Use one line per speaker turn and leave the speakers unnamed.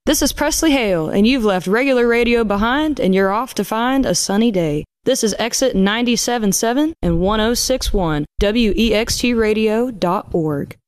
This is Presley Hale, and you've left regular radio behind, and you're off to find a sunny day. This is Exit 97.7 and 106.1, WEXTradio.org.